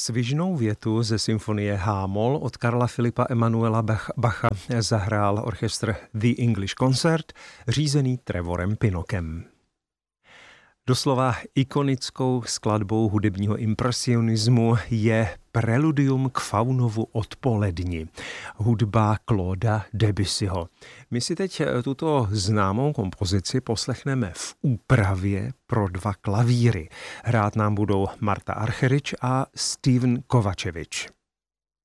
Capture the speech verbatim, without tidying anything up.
Svižnou větu ze symfonie H-moll od Karla Filipa Emanuela Bacha zahrál orchestr The English Concert, řízený Trevorem Pinokem. Doslova ikonickou skladbou hudebního impresionismu je Preludium k Faunovu odpoledni, hudba Clauda Debussyho. My si teď tuto známou kompozici poslechneme v úpravě pro dva klavíry. Hrát nám budou Marta Archerič a Steven Kovačevič.